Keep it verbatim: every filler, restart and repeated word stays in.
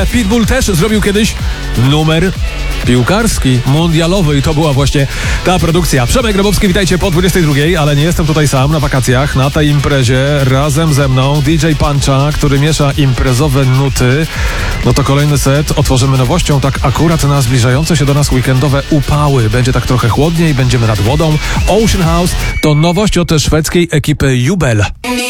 Pitbull też zrobił kiedyś numer piłkarski, mundialowy i to była właśnie ta produkcja. Przemek Grabowski, witajcie po dwudziestej drugiej, ale nie jestem tutaj sam na wakacjach. Na tej imprezie razem ze mną D J Puncha, który miesza imprezowe nuty. No to kolejny set otworzymy nowością, tak akurat na zbliżające się do nas weekendowe upały. Będzie tak trochę chłodniej, będziemy nad wodą. Ocean House to nowość od szwedzkiej ekipy Jubel.